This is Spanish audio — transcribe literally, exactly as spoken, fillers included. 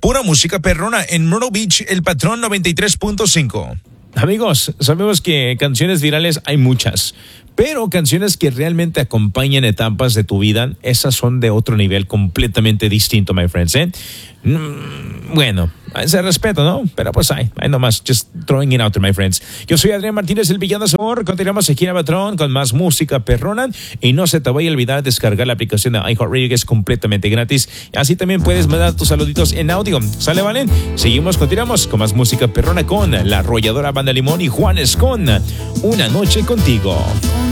pura música perrona en Myrtle Beach, El Patrón noventa y tres punto cinco. Amigos, sabemos que canciones virales hay muchas, pero canciones que realmente acompañan etapas de tu vida, esas son de otro nivel completamente distinto, my friends, ¿eh? Mm, bueno, ese respeto, ¿no? Pero pues hay, hay nomás, just throwing it out there, my friends. Yo soy Adrián Martínez, el Villano Sabor. Continuamos aquí en el Patrón con más música perrona. Y no se te vaya a olvidar descargar la aplicación de iHeartRadio, que es completamente gratis. Así también puedes mandar tus saluditos en audio. ¿Sale, vale? Seguimos, continuamos con más música perrona con La Arrolladora Banda Limón y Juanes con Una Noche Contigo.